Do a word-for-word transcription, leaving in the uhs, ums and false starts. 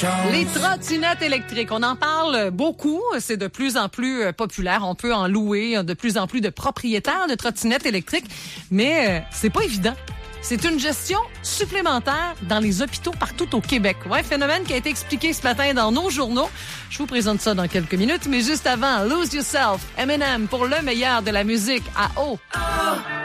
Les trottinettes électriques, on en parle beaucoup, c'est de plus en plus populaire, on peut en louer, de plus en plus de propriétaires de trottinettes électriques, mais c'est pas évident. C'est une gestion supplémentaire dans les hôpitaux partout au Québec. Ouais, phénomène qui a été expliqué ce matin dans nos journaux. Je vous présente ça dans quelques minutes, mais juste avant, Lose Yourself, Eminem pour le meilleur de la musique à eau.